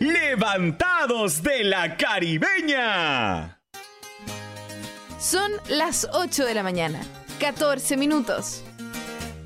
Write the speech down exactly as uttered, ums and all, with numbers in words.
Levantados de la Caribeña. Son las ocho de la mañana, catorce minutos.